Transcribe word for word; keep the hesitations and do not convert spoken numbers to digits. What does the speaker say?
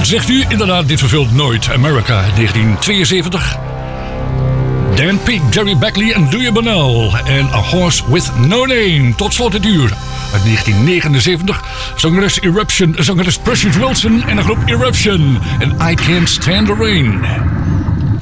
Zegt u inderdaad, dit verveelt nooit. America, negentien tweeënzeventig. Dan Peek, Jerry Beckley en Louis Bonnell. En A Horse With No Name. Tot slot het uur. Uit negentien negenenzeventig. Zangeres Eruption, zangeres Precious Wilson en een groep Eruption. En I Can't Stand the Rain.